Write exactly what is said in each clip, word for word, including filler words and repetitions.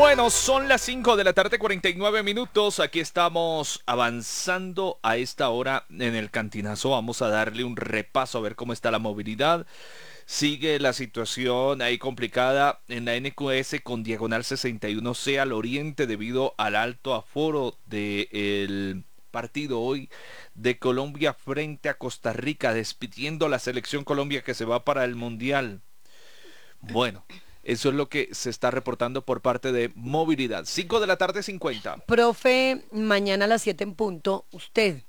Bueno, son las cinco de la tarde, cuarenta y nueve minutos. Aquí estamos avanzando a esta hora en el Cantinazo. Vamos a darle un repaso a ver cómo está la movilidad. Sigue la situación ahí complicada en la N Q S con diagonal sesenta y uno C al oriente debido al alto aforo del partido hoy de Colombia frente a Costa Rica, despidiendo a la selección Colombia que se va para el Mundial. Bueno, eso es lo que se está reportando por parte de movilidad. Cinco de la tarde, cincuenta. Profe, mañana a las siete en punto, usted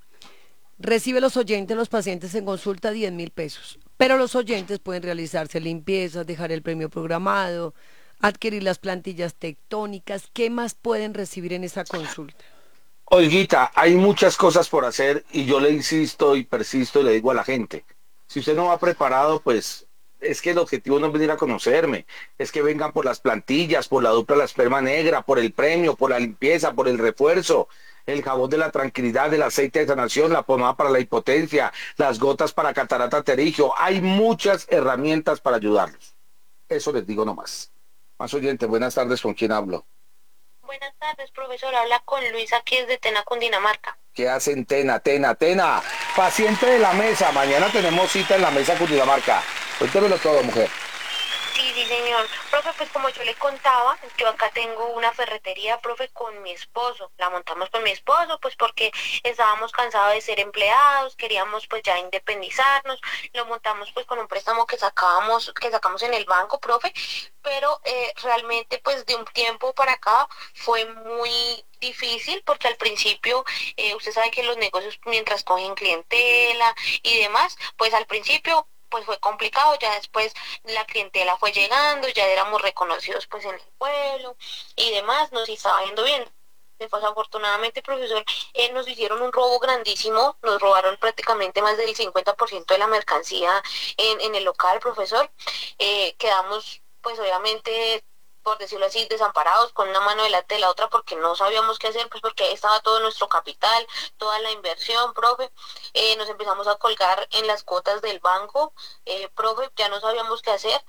recibe los oyentes, los pacientes en consulta diez mil pesos. Pero los oyentes pueden realizarse limpiezas, dejar el premio programado, adquirir las plantillas tectónicas. ¿Qué más pueden recibir en esa consulta? Olguita, hay muchas cosas por hacer y yo le insisto y persisto y le digo a la gente, si usted no va preparado, pues es que el objetivo no es venir a conocerme, es que vengan por las plantillas, por la dupla la esperma negra, por el premio, por la limpieza, por el refuerzo, el jabón de la tranquilidad, el aceite de sanación, la pomada para la hipotencia, las gotas para catarata pterigio. Hay muchas herramientas para ayudarlos. Eso les digo nomás. Más oyente, buenas tardes, ¿con quién hablo? Buenas tardes, profesor. Habla con Luis aquí desde Tena, Cundinamarca. ¿Qué hacen Tena, Tena, Tena? Paciente de la mesa. Mañana tenemos cita en la mesa Cundinamarca. Cuéntemelo todo, mujer. Sí, sí, señor. Profe, pues como yo le contaba, yo acá tengo una ferretería, profe, con mi esposo. La montamos con mi esposo, pues porque estábamos cansados de ser empleados, queríamos pues ya independizarnos. Lo montamos pues con un préstamo que sacábamos, que sacamos en el banco, profe. Pero eh, realmente pues de un tiempo para acá fue muy difícil porque al principio eh, usted sabe que los negocios mientras cogen clientela y demás, pues al principio pues fue complicado, ya después la clientela fue llegando, ya éramos reconocidos pues en el pueblo y demás, nos estaba yendo bien. Desafortunadamente, profesor, eh, nos hicieron un robo grandísimo, nos robaron prácticamente más del cincuenta por ciento de la mercancía en, en el local, profesor. Eh, quedamos pues obviamente, por decirlo así, desamparados con una mano delante de la otra porque no sabíamos qué hacer, pues porque ahí estaba todo nuestro capital, toda la inversión, profe. Eh, nos empezamos a colgar en las cuotas del banco, eh, profe, ya no sabíamos qué hacer.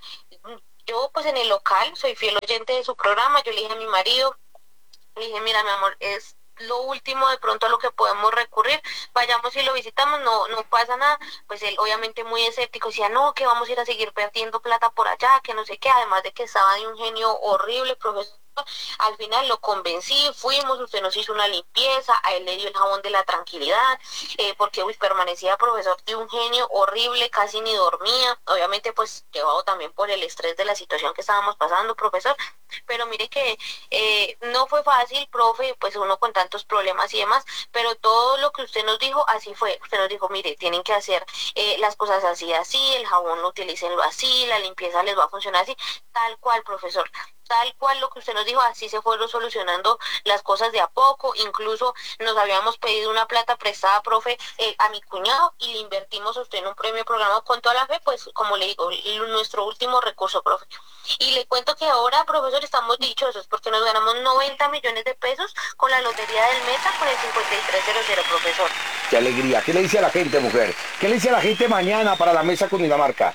Yo pues en el local soy fiel oyente de su programa, yo le dije a mi marido, le dije, mira mi amor, es lo último de pronto a lo que podemos recurrir, vayamos y lo visitamos, no no pasa nada. Pues él obviamente muy escéptico decía, no, que vamos a ir a seguir perdiendo plata por allá, que no sé qué, además de que estaba de un genio horrible, profesor. Al final lo convencí, fuimos, usted nos hizo una limpieza, a él le dio el jabón de la tranquilidad, eh, porque uy, permanecía, profesor, de un genio horrible, casi ni dormía, obviamente pues llevado también por el estrés de la situación que estábamos pasando, profesor. Pero mire que eh, no fue fácil, profe, pues uno con tantos problemas y demás, pero todo lo que usted nos dijo, así fue. Usted nos dijo, mire, tienen que hacer eh, las cosas así, así, el jabón utilícenlo así, la limpieza les va a funcionar así, tal cual, profesor. Tal cual lo que usted nos dijo, así se fueron solucionando las cosas de a poco. Incluso nos habíamos pedido una plata prestada, profe, eh, a mi cuñado y le invertimos a usted en un premio programado con toda la fe, pues como le digo, nuestro último recurso, profe. Y le cuento que ahora, profesor, estamos dichosos porque nos ganamos noventa millones de pesos con la lotería del Meta con el cincuenta y tres cero cero, profesor. Qué alegría. ¿Qué le dice a la gente, mujer? ¿Qué le dice a la gente mañana para la mesa Cundinamarca?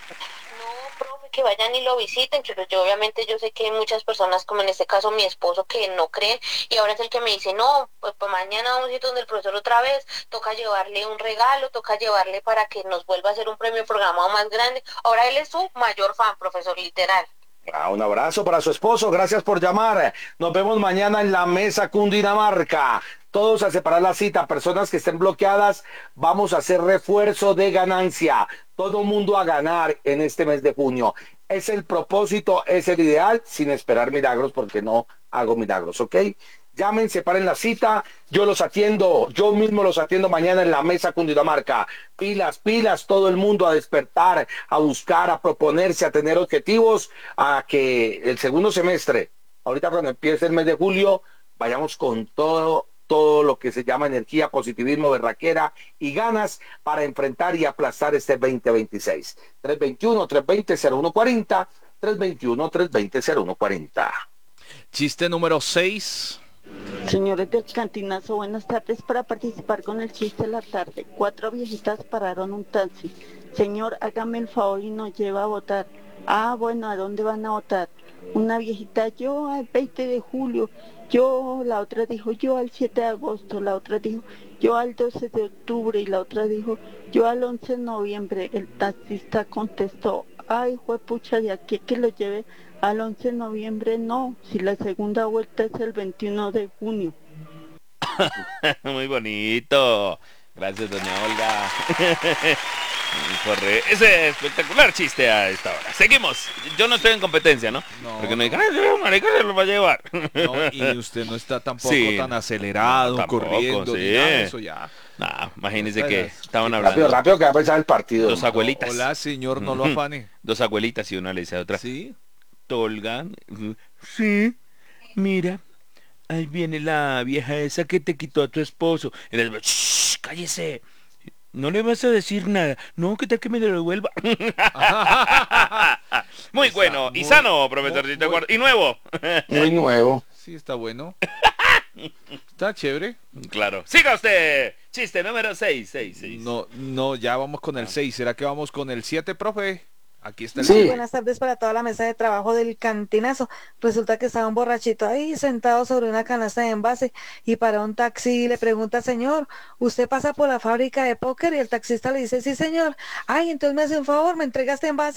No, profe, que vayan y lo visiten. Yo, yo obviamente yo sé que hay muchas personas, como en este caso mi esposo, que no creen, y ahora es el que me dice, no, pues, pues mañana vamos a ir donde el profesor otra vez, toca llevarle un regalo, toca llevarle para que nos vuelva a hacer un premio programado más grande. Ahora él es su mayor fan, profesor, literal. Ah, un abrazo para su esposo, gracias por llamar. Nos vemos mañana en la mesa Cundinamarca. Todos a separar la cita, personas que estén bloqueadas, vamos a hacer refuerzo de ganancia. Todo mundo a ganar en este mes de junio. Es el propósito, es el ideal, sin esperar milagros, porque no hago milagros, ¿ok? Llamen, separen la cita, yo los atiendo, yo mismo los atiendo mañana en la mesa Cundinamarca. Pilas, pilas, todo el mundo a despertar, a buscar, a proponerse, a tener objetivos, a que el segundo semestre, ahorita cuando empiece el mes de julio, vayamos con todo, todo lo que se llama energía, positivismo, berraquera y ganas para enfrentar y aplastar este veinte veintiséis. tres veintiuno, tres veinte, cero uno cuarenta, tres veintiuno, tres veinte, cero uno cuarenta. Chiste número seis. Señores del Cantinazo, buenas tardes. Para participar con el chiste de la tarde, cuatro viejitas pararon un taxi. Señor, hágame el favor y nos lleva a votar. Ah, bueno, ¿a dónde van a votar? Una viejita, yo al veinte de julio, yo, la otra dijo, yo al siete de agosto, la otra dijo, yo al doce de octubre y la otra dijo, yo al once de noviembre. El taxista contestó, ay, juepucha, de aquí que lo lleve al once de noviembre, no, si la segunda vuelta es el veintiuno de junio. Muy bonito. Gracias, doña Olga. Corre. Ese espectacular chiste a esta hora. Seguimos. Yo no estoy en competencia, ¿no? No, Porque no no. digan, ay, marica, se lo va a llevar. No, y usted no está tampoco Sí. tan acelerado, No, tampoco, corriendo, ni sí. nada de eso ya. Nah, imagínense Está que bien. estaban Rápido, hablando rápido, que va a empezar el partido. dos abuelitas. Hola, señor, no lo Ujú. afane. Dos abuelitas y una le dice a otra. ¿Sí? Tolga. Sí, mira. Ahí viene la vieja esa que te quitó a tu esposo. Y le dice, "Shh, cállese. No le vas a decir nada. No, ¿qué tal que me lo devuelva?" Muy Está bueno. muy- Y sano, profesorcito. muy- Y nuevo. Muy nuevo. Sí, está bueno. Está chévere. Claro. Siga usted. Chiste número seis. seis, seis. No, no, ya vamos con el seis. ¿Será que vamos con el siete, profe? Aquí está el Sí. siete. Buenas tardes para toda la mesa de trabajo del cantinazo. Resulta que estaba un borrachito ahí sentado sobre una canasta de envase y para un taxi le pregunta, señor, ¿usted pasa por la fábrica de póker? Y el taxista le dice, sí, señor. Ay, entonces me hace un favor, ¿me entrega este envase?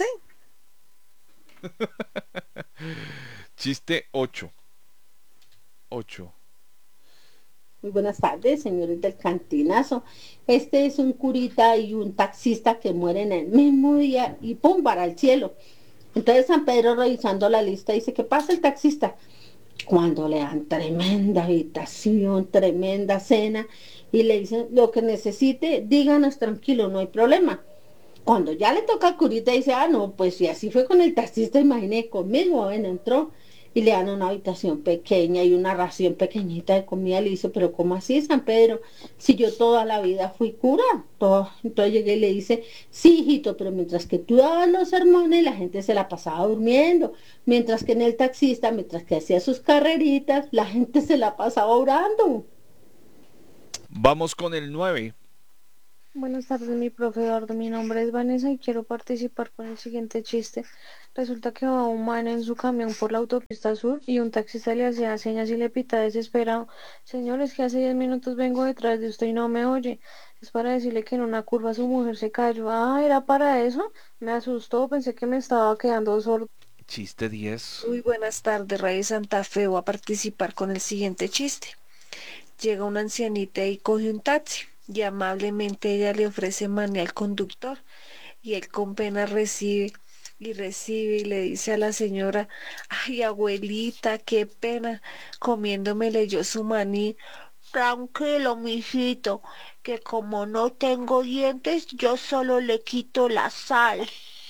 Chiste ocho. ocho. Muy buenas tardes, señores del cantinazo. Este es un curita y un taxista que mueren el mismo día y ¡pum! Para el cielo. Entonces San Pedro, revisando la lista, dice, ¿qué pasa el taxista? Cuando le dan tremenda habitación, tremenda cena y le dicen, lo que necesite, díganos tranquilo, no hay problema. Cuando ya le toca al curita, dice, ah, no, pues si así fue con el taxista, imaginé conmigo, bueno, entró y le dan una habitación pequeña y una ración pequeñita de comida. Le dice, pero ¿cómo así, San Pedro? Si yo toda la vida fui cura. Todo. Entonces llegué y le dice, sí, hijito, pero mientras que tú dabas los sermones, la gente se la pasaba durmiendo. Mientras que en el taxista, mientras que hacía sus carreritas, la gente se la pasaba orando. Vamos con el nueve. Buenas tardes, mi profe Eduardo. Mi nombre es Vanessa y quiero participar con el siguiente chiste. Resulta que va un man en su camión por la autopista sur y un taxista le hacía señas y le pita desesperado. Señor, es que hace diez minutos vengo detrás de usted y no me oye. Es para decirle que en una curva su mujer se cayó. Ah, ¿era para eso? Me asustó, pensé que me estaba quedando sordo. Chiste diez. Muy buenas tardes, Radio Santa Fe. Voy a participar con el siguiente chiste. Llega una ancianita y coge un taxi y amablemente ella le ofrece maní al conductor y él con pena recibe y recibe y le dice a la señora, ay abuelita, qué pena, comiéndome yo su maní. Tranquilo, mijito, que como no tengo dientes, yo solo le quito la sal.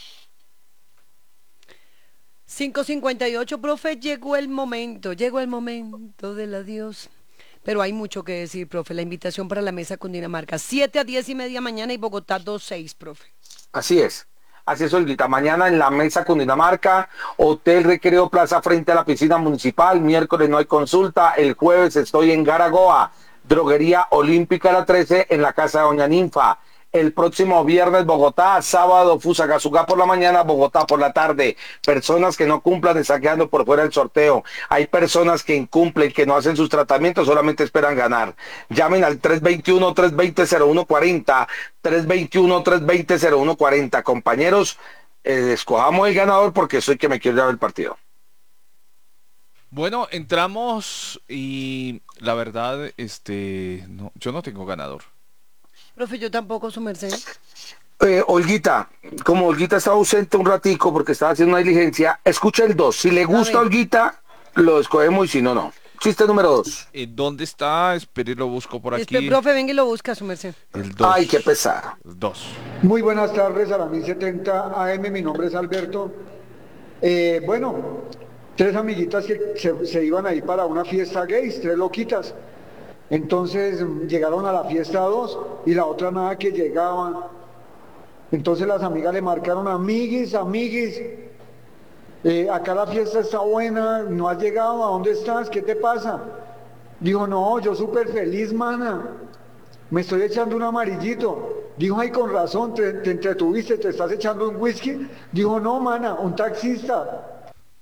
cinco cincuenta y ocho, profe, llegó el momento, llegó el momento del adiós. Pero hay mucho que decir, profe. La invitación para la mesa con Dinamarca, siete a diez y media mañana y Bogotá dos seis, profe. Así es. Así es, Olguita. Mañana en la mesa con Dinamarca, Hotel Recreo Plaza frente a la piscina municipal. Miércoles no hay consulta. El jueves estoy en Garagoa. Droguería Olímpica La trece en la casa de Doña Ninfa. El próximo viernes Bogotá, sábado Fusagasugá por la mañana, Bogotá por la tarde. Personas que no cumplan están quedando por fuera del sorteo. Hay personas que incumplen, que no hacen sus tratamientos, solamente esperan ganar. Llamen al tres veintiuno, tres veinte, cero uno cuarenta, tres veintiuno, tres veinte, cero uno cuarenta. Compañeros, eh, escojamos el ganador porque soy que me quiero llevar el partido. Bueno, entramos y la verdad, este, no, yo no tengo ganador. Profe, yo tampoco, su merced. Eh, Olguita, como Olguita está ausente un ratico porque estaba haciendo una diligencia, escucha el dos. Si le gusta ver. Olguita, lo escogemos y si no, no. Chiste número dos. Eh, ¿Dónde está? Espere, lo busco por aquí. Espe- profe, venga y lo busca, su merced. El dos. Ay, qué pesar. Dos. Muy buenas tardes a la mil setenta A M, mi nombre es Alberto. Eh, bueno, tres amiguitas que se, se iban a ir para una fiesta gays, tres loquitas. Entonces mm, llegaron a la fiesta dos y la otra nada que llegaba. Entonces las amigas le marcaron, amiguis, amiguis, eh, acá la fiesta está buena, no has llegado, ¿a dónde estás? ¿Qué te pasa? Dijo, no, yo súper feliz, mana. Me estoy echando un amarillito. Dijo, ay, con razón, te, te entretuviste, te estás echando un whisky. Dijo, no, mana, un taxista.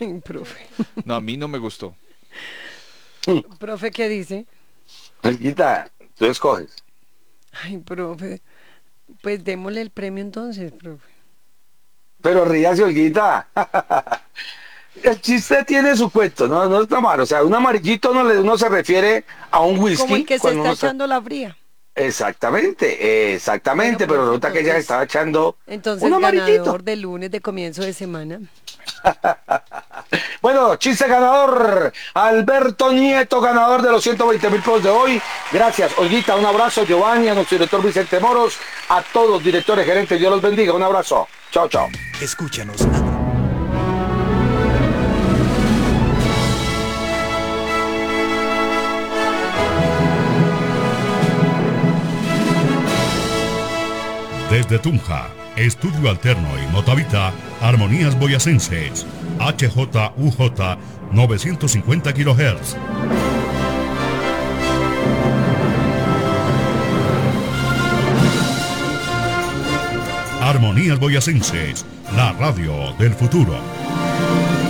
Ay, profe. No, a mí no me gustó. Profe, ¿qué dice? Olguita, tú escoges. Ay, profe. Pues démosle el premio entonces, profe. Pero ríase, Olguita. El chiste tiene su cuento, no, no está mal. O sea, un amarillito no, le, uno se refiere a un whisky. Como el que se cuando está uno se- echando la fría. Exactamente, exactamente, Bueno, pero profe, resulta que ella entonces- estaba echando Entonces, un amarillito. ganador de lunes de comienzo de semana. Bueno, chiste ganador, Alberto Nieto, ganador de los ciento veinte mil pesos de hoy. Gracias, Olguita, un abrazo, Giovanni, a nuestro director Vicente Moros, a todos, directores, gerentes, Dios los bendiga, un abrazo. Chao, chao. Escúchanos. Desde Tunja, Estudio Alterno y Motavita, Armonías Boyacenses, H J U J novecientos cincuenta kilohertz. Armonías Boyacenses, la radio del futuro.